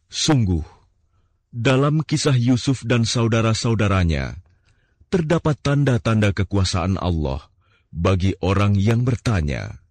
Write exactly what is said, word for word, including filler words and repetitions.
Sungguh, dalam kisah Yusuf dan saudara-saudaranya, terdapat tanda-tanda kekuasaan Allah bagi orang yang bertanya.